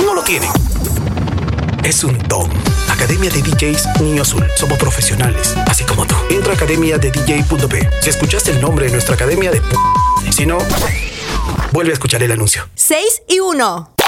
no lo tienen. Es un don. Academia de DJs Niño Azul. Somos profesionales, así como tú. Entra a academiadedj.p. Si escuchaste el nombre de nuestra academia, de si no, vuelve a escuchar el anuncio. 6 y 1.